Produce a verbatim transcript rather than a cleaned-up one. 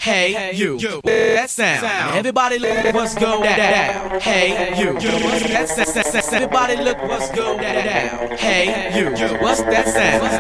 Hey, you, what's that sound? Everybody look what's going down. Hey, you, what's that sound? Everybody look what's going down. Hey, you, what's that sound?